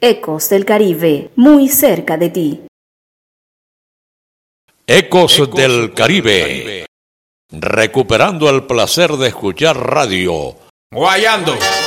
Ecos del Caribe, muy cerca de ti. Ecos del Caribe, recuperando el placer de escuchar radio. Guayando.